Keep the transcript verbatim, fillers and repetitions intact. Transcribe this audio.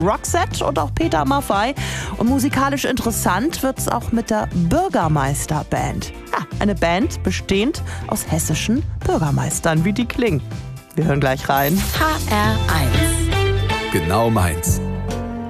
Roxette und auch Peter Maffay. Und musikalisch interessant wird's auch mit der Bürgermeisterband. Ja, eine Band bestehend aus hessischen Bürgermeistern. Wie die klingen. Wir hören gleich rein. H R eins. Genau meins.